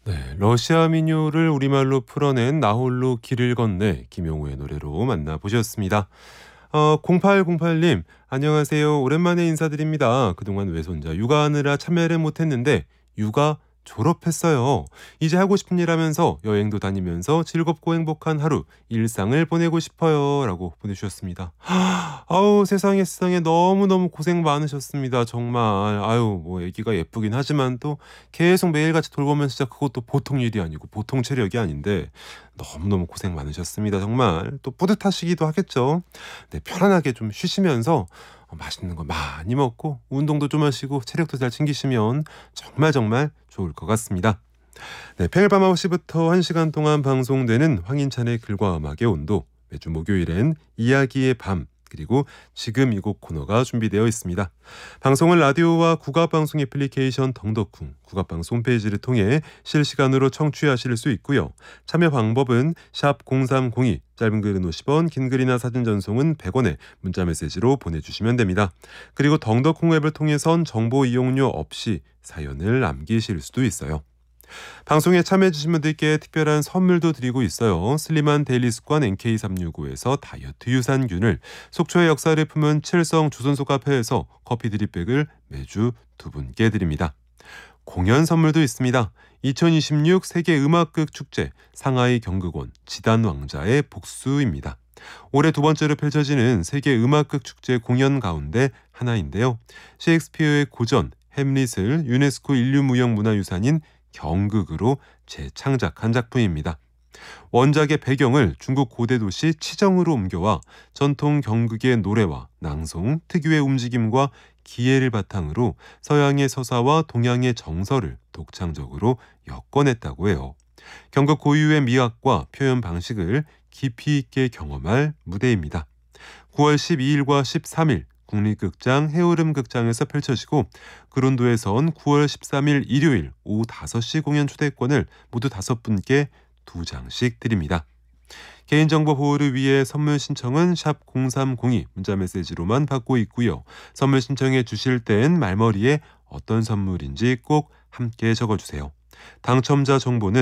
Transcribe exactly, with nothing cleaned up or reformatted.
네, 러시아 민요를 우리말로 풀어낸 나 홀로 길을 건네 김용우의 노래로 만나보셨습니다. 어, 공팔공팔 님, 안녕하세요. 오랜만에 인사드립니다. 그동안 외손자 육아하느라 참여를 못했는데 육아 졸업했어요. 이제 하고 싶은 일 하면서 여행도 다니면서 즐겁고 행복한 하루, 일상을 보내고 싶어요. 라고 보내주셨습니다. 아우, 세상에 세상에 너무너무 고생 많으셨습니다. 정말. 아유, 뭐 애기가 예쁘긴 하지만 또 계속 매일같이 돌보면 진짜 그것도 보통 일이 아니고 보통 체력이 아닌데 너무너무 고생 많으셨습니다. 정말. 또 뿌듯하시기도 하겠죠. 네, 편안하게 좀 쉬시면서 어, 맛있는 거 많이 먹고 운동도 좀 하시고 체력도 잘 챙기시면 정말 정말 좋을 것 같습니다. 네, 평일 밤 아홉 시부터 한 시간 동안 방송되는 황인찬의 글과 음악의 온도, 매주 목요일엔 이야기의 밤, 그리고 지금 이 곡 코너가 준비되어 있습니다. 방송은 라디오와 국악방송 애플리케이션 덩덕쿵, 국악방송 홈페이지를 통해 실시간으로 청취하실 수 있고요. 참여 방법은 샵 공삼공이, 짧은 글은 오십 원, 긴 글이나 사진 전송은 백 원에 문자메시지로 보내주시면 됩니다. 그리고 덩덕쿵 앱을 통해선 정보 이용료 없이 사연을 남기실 수도 있어요. 방송에 참여해주신 분들께 특별한 선물도 드리고 있어요. 슬림한 데일리 습관 엔케이 삼육오에서 다이어트 유산균을, 속초의 역사를 품은 칠성 조선소 카페에서 커피 드립백을 매주 두 분께 드립니다. 공연 선물도 있습니다. 이천이십육 세계음악극 축제 상하이 경극원 지단왕자의 복수입니다. 올해 두 번째로 펼쳐지는 세계음악극 축제 공연 가운데 하나인데요. 셰익스피어의 고전 햄릿을 유네스코 인류무형문화유산인 경극으로 재창작한 작품입니다. 원작의 배경을 중국 고대 도시 치정으로 옮겨와 전통 경극의 노래와 낭송, 특유의 움직임과 기예를 바탕으로 서양의 서사와 동양의 정서를 독창적으로 엮어냈다고 해요. 경극 고유의 미학과 표현 방식을 깊이 있게 경험할 무대입니다. 구월 십이일과 십삼일 국립극장 해오름극장에서 펼쳐지고 그론도에선 구월 십삼일 일요일 오후 다섯 시 공연 초대권을 모두 다섯 분께 두 장씩 드립니다. 개인정보 보호를 위해 선물 신청은 샵 공삼공이 문자메시지로만 받고 있고요. 선물 신청해 주실 땐 말머리에 어떤 선물인지 꼭 함께 적어주세요. 당첨자 정보는